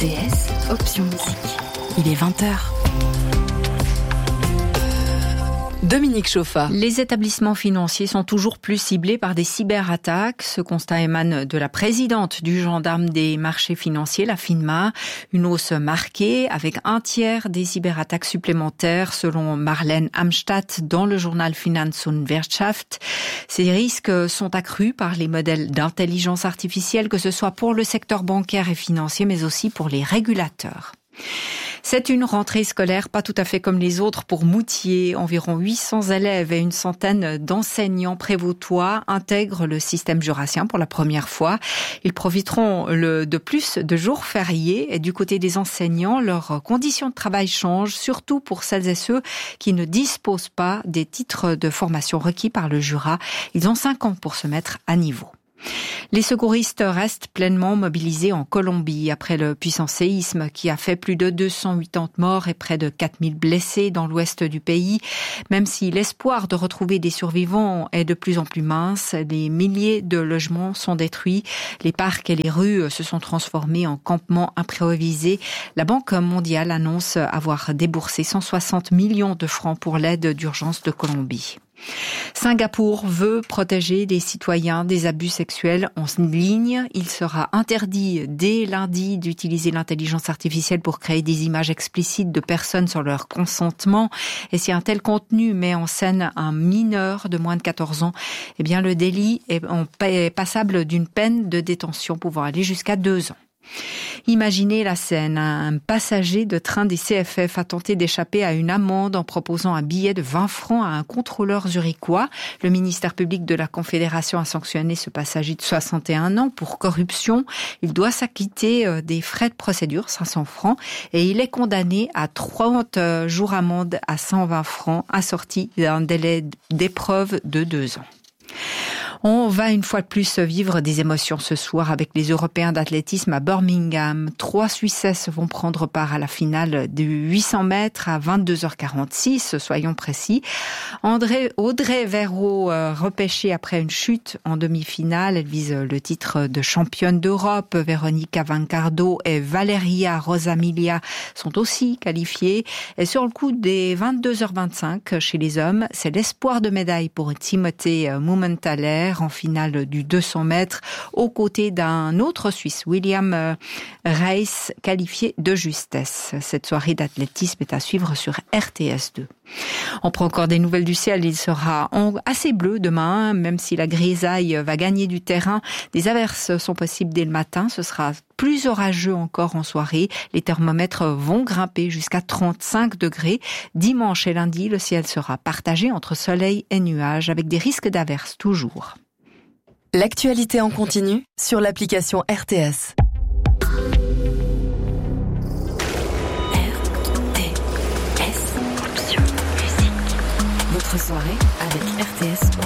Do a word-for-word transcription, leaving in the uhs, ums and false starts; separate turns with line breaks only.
T S, option musique. Il est vingt heures. Dominique Chauffa.
Les établissements financiers sont toujours plus ciblés par des cyberattaques. Ce constat émane de la présidente du gendarme des marchés financiers, la FINMA. Une hausse marquée avec un tiers des cyberattaques supplémentaires selon Marlène Amstadt dans le journal Finanz und Wirtschaft. Ces risques sont accrus par les modèles d'intelligence artificielle, que ce soit pour le secteur bancaire et financier, mais aussi pour les régulateurs. C'est une rentrée scolaire pas tout à fait comme les autres pour Moutier. Environ huit cents élèves et une centaine d'enseignants prévôtois intègrent le système jurassien pour la première fois. Ils profiteront le, de plus de jours fériés. Et du côté des enseignants, leurs conditions de travail changent, surtout pour celles et ceux qui ne disposent pas des titres de formation requis par le jurat. Ils ont cinq ans pour se mettre à niveau. Les secouristes restent pleinement mobilisés en Colombie après le puissant séisme qui a fait plus de deux cent quatre-vingts morts et près de quatre mille blessés dans l'ouest du pays. Même si l'espoir de retrouver des survivants est de plus en plus mince, des milliers de logements sont détruits. Les parcs et les rues se sont transformés en campements improvisés. La Banque mondiale annonce avoir déboursé cent soixante millions de francs pour l'aide d'urgence de Colombie. Singapour veut protéger les citoyens des abus sexuels en ligne. Il sera interdit dès lundi d'utiliser l'intelligence artificielle pour créer des images explicites de personnes sans leur consentement. Et si un tel contenu met en scène un mineur de moins de quatorze ans, eh bien le délit est passable d'une peine de détention pouvant aller jusqu'à deux ans. Imaginez la scène, un passager de train des C F F a tenté d'échapper à une amende en proposant un billet de vingt francs à un contrôleur zurichois. Le ministère public de la Confédération a sanctionné ce passager de soixante et un ans pour corruption. Il doit s'acquitter des frais de procédure, cinq cents francs, et il est condamné à trente jours amende à cent vingt francs, assorti d'un délai d'épreuve de deux ans. On va une fois de plus vivre des émotions ce soir avec les Européens d'athlétisme à Birmingham. Trois Suissesses vont prendre part à la finale du huit cents mètres à vingt-deux heures quarante-six, soyons précis. André, Audrey Verreau, euh, repêchée après une chute en demi-finale. Elle vise le titre de championne d'Europe. Veronica Vancardo et Valeria Rosamilia sont aussi qualifiées. Et sur le coup des vingt-deux heures vingt-cinq chez les hommes, c'est l'espoir de médaille pour Timothée Mumenthaler en finale du deux cents mètres, aux côtés d'un autre Suisse, William Reis, qualifié de justesse. Cette soirée d'athlétisme est à suivre sur R T S deux. On prend encore des nouvelles du ciel. Il sera assez bleu demain, même si la grisaille va gagner du terrain. Des averses sont possibles dès le matin. Ce sera plus orageux encore en soirée. Les thermomètres vont grimper jusqu'à trente-cinq degrés. Dimanche et lundi, le ciel sera partagé entre soleil et nuages, avec des risques d'averses toujours.
L'actualité en continu sur l'application R T S. R T S, option musique. Votre soirée avec R T S.